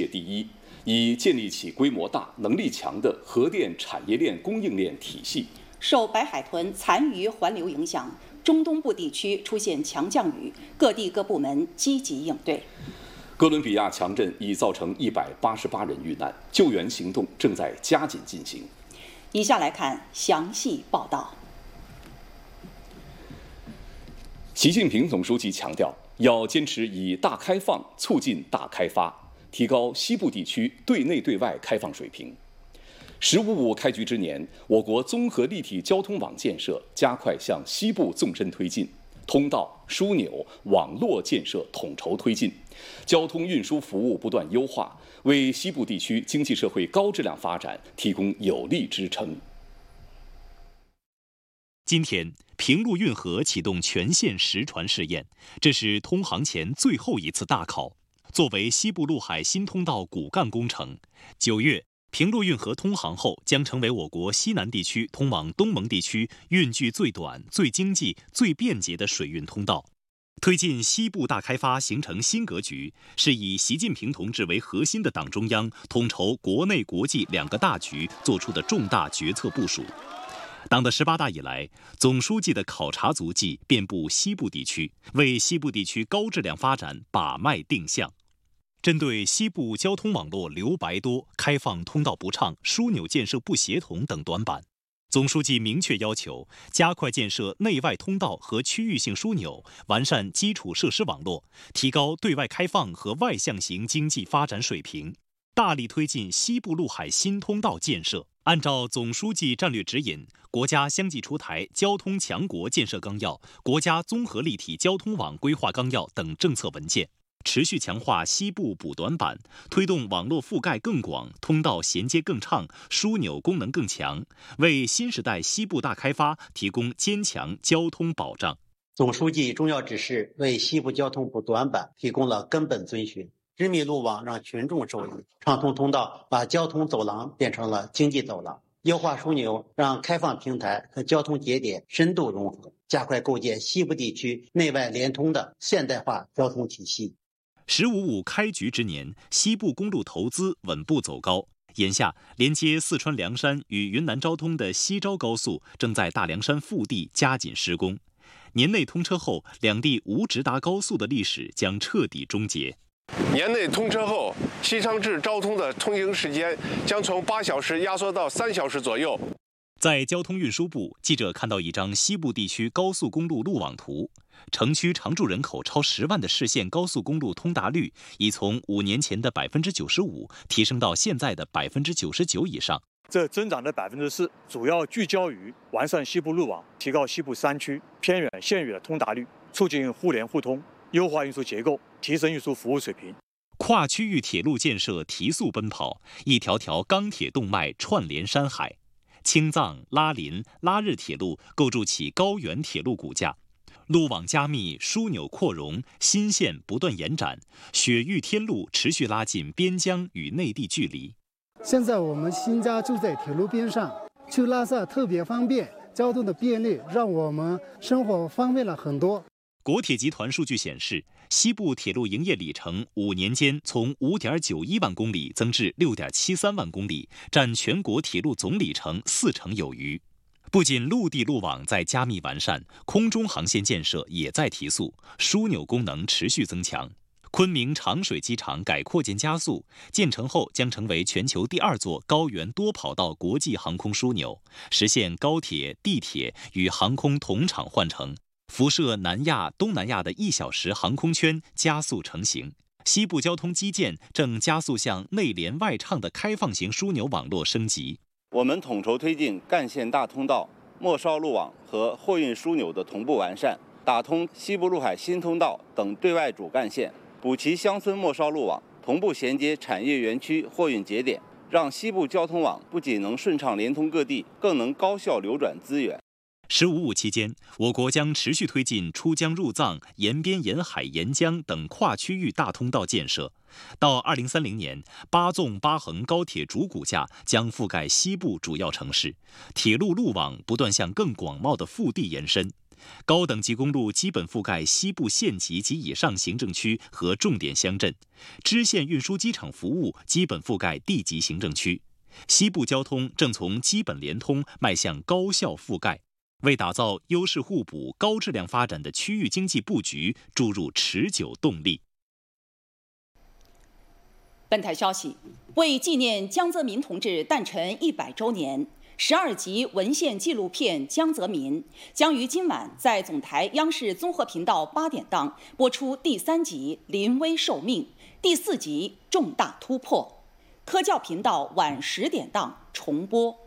第一，以建立起规模大、能力强的核电产业链供应链体系。 受白海豚残余环流影响，中东部地区出现强降雨，各地各部门积极应对。 哥伦比亚强震已造成188人遇难，救援行动正在加紧进行。 以下来看详细报道。 习近平总书记强调，要坚持以大开放促进大开发，提高西部地区对内对外开放水平。“15+5”开局之年，我国综合立体交通网建设加快向西部纵深推进，通道、枢纽、网络建设统筹推进，交通运输服务不断优化，为西部地区经济社会高质量发展提供有力支撑。 今天，平陆运河启动全线实船试验，这是通航前最后一次大考。作为西部陆海新通道骨干工程，9月平陆运河通航后，将成为我国西南地区通往东盟地区运距最短、最经济、最便捷的水运通道。推进西部大开发形成新格局，是以习近平同志为核心的党中央统筹国内国际两个大局作出的重大决策部署。党的18大以来，总书记的考察足迹遍布西部地区，为西部地区高质量发展把脉定向。针对西部交通网络留白多、开放通道不畅、枢纽建设不协同等短板，总书记明确要求加快建设内外通道和区域性枢纽，完善基础设施网络，提高对外开放和外向型经济发展水平，大力推进西部陆海新通道建设。按照总书记战略指引，国家相继出台交通强国建设纲要、国家综合立体交通网规划纲要等政策文件，持续强化西部补短板，推动网络覆盖更广、通道衔接更畅、枢纽功能更强，为新时代西部大开发提供坚强交通保障。 总书记重要指示为西部交通补短板提供了根本遵循。织密路网让群众受益，畅通通道把交通走廊变成了经济走廊，优化枢纽让开放平台和交通节点深度融合，加快构建西部地区内外联通的现代化交通体系。 “15+5”开局之年，西部公路投资稳步走高。眼下，连接四川凉山与云南昭通的西昭高速正在大凉山腹地加紧施工。年内通车后，两地无直达高速的历史将彻底终结。 年内通车后，西昌至昭通的通行时间将从8小时压缩到3小时左右。 在交通运输部，记者看到一张西部地区高速公路路网图，城区常住人口超10万的市县高速公路通达率已从5年前的95%提升到现在的99%以上。 这增长的4%主要聚焦于完善西部路网，提高西部山区、偏远县域的通达率，促进互联互通，优化运输结构，提升运输服务水平。 跨区域铁路建设提速奔跑，一条条钢铁动脉串联山海。青藏、拉林、拉日铁路构筑起高原铁路骨架，路网加密，枢纽扩容，新线不断延展，雪域天路持续拉近边疆与内地距离。 现在我们新家就在铁路边上，去拉萨特别方便，交通的便利让我们生活方便了很多。 国铁集团数据显示，西部铁路营业里程5年间从5.91万公里增至6.73万公里，占全国铁路总里程40%有余。不仅陆地路网在加密完善，空中航线建设也在提速，枢纽功能持续增强。昆明长水机场改扩建加速，建成后将成为全球第2座高原多跑道国际航空枢纽，实现高铁、地铁与航空同场换乘。辐射南亚、东南亚的1小时航空圈加速成型，西部交通基建正加速向内联外畅的开放型枢纽网络升级。 我们统筹推进干线大通道、末梢路网和货运枢纽的同步完善，打通西部陆海新通道等对外主干线，补齐乡村末梢路网，同步衔接产业园区货运节点，让西部交通网不仅能顺畅连通各地，更能高效流转资源。 “15+5”期间，我国将持续推进出疆入藏、沿边沿海沿江等跨区域大通道建设。到2030年，8纵8横高铁主骨架将覆盖西部主要城市，铁路路网不断向更广袤的腹地延伸。 高等级公路基本覆盖西部县级及以上行政区和重点乡镇，支线运输机场服务基本覆盖地级行政区。西部交通正从基本联通迈向高效覆盖，为打造优势互补、高质量发展的区域经济布局注入持久动力。 本台消息，为纪念江泽民同志诞辰100周年，12集文献纪录片《江泽民》将于今晚在总台央视综合频道8点档播出第3集《临危受命》，第4集《重大突破》。科教频道晚10点档重播。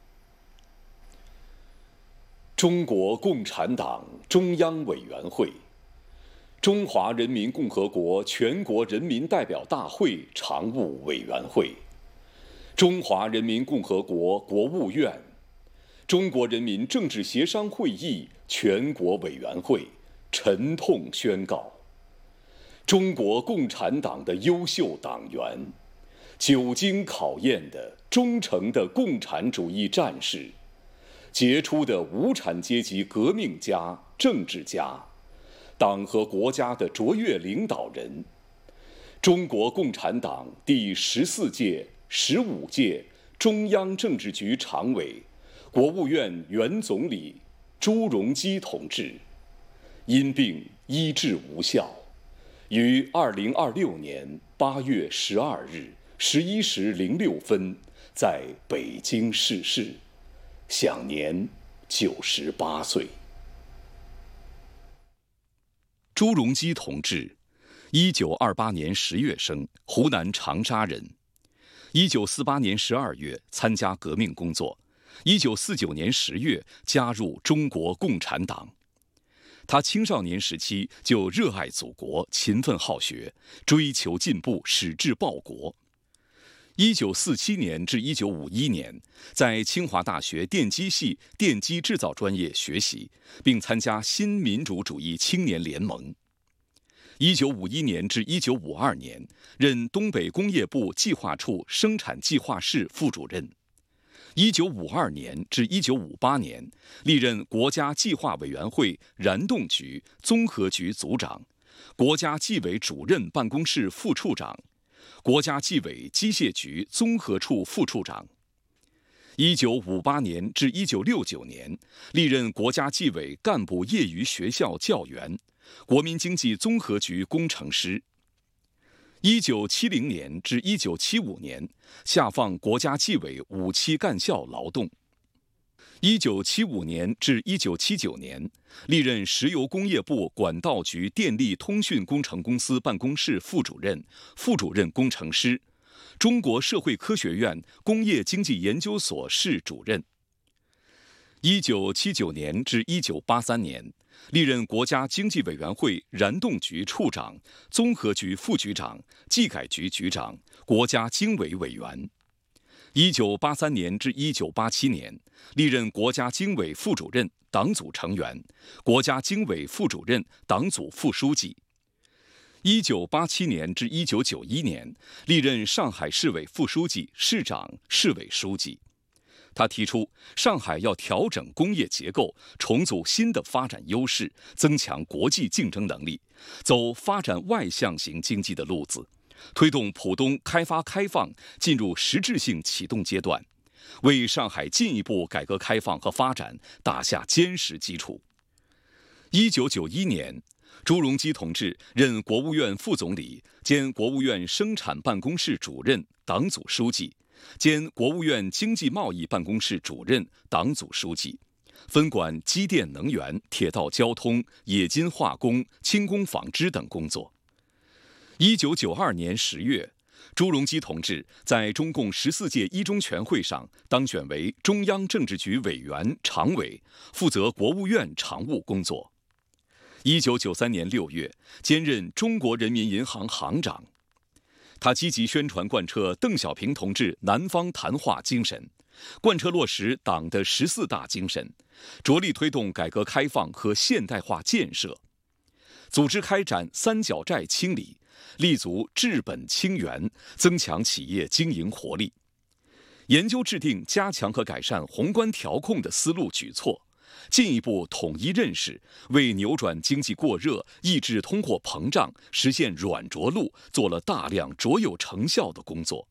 中国共产党中央委员会、中华人民共和国全国人民代表大会常务委员会、中华人民共和国国务院、中国人民政治协商会议全国委员会沉痛宣告：中国共产党的优秀党员、久经考验的忠诚的共产主义战士、杰出的无产阶级革命家、政治家、党和国家的卓越领导人，中国共产党第14届、15届中央政治局常委、国务院原总理朱镕基同志，因病医治无效，于2026年8月12日11时06分在北京逝世，享年98岁。朱镕基同志，1928年10月生，湖南长沙人。1948年12月参加革命工作，1949年10月加入中国共产党。他青少年时期就热爱祖国，勤奋好学，追求进步，矢志报国。1947年至1951年，在清华大学电机系电机制造专业学习，并参加新民主主义青年联盟。1951年至1952年，任东北工业部计划处生产计划室副主任。1952年至1958年，历任国家计划委员会燃洞局综合局组长、国家纪委主任办公室副处长、国家纪委机械局综合处副处长。1958年至1969年，历任国家纪委干部业余学校教员、国民经济综合局工程师。1970年至1975年，下放国家纪委5期干校劳动。1975年至1979年，历任石油工业部管道局电力通讯工程公司办公室副主任、副主任工程师，中国社会科学院工业经济研究所室主任。1979年至1983年，历任国家经济委员会燃洞局处长、综合局副局长、技改局局长、国家经委委员。1983年至1987年，历任国家经委副主任、党组成员，国家经委副主任、党组副书记。1987年至1991年，历任上海市委副书记、市长、市委书记。他提出，上海要调整工业结构，重组新的发展优势，增强国际竞争能力，走发展外向型经济的路子，推动浦东开发开放进入实质性启动阶段，为上海进一步改革开放和发展打下坚实基础。1991年，朱镕基同志任国务院副总理兼国务院生产办公室主任、党组书记，兼国务院经济贸易办公室主任、党组书记，分管机电能源、铁道交通、冶金化工、轻工纺织等工作。1992年10月，朱镕基同志在中共14届一中全会上当选为中央政治局委员、常委，负责国务院常务工作。1993年6月，兼任中国人民银行行长。他积极宣传贯彻邓小平同志南方谈话精神，贯彻落实党的14大精神，着力推动改革开放和现代化建设，组织开展三角债清理，立足治本清源，增强企业经营活力，研究制定加强和改善宏观调控的思路举措， 进一步统一认识，为扭转经济过热、抑制通货膨胀、实现软着陆做了大量卓有成效的工作。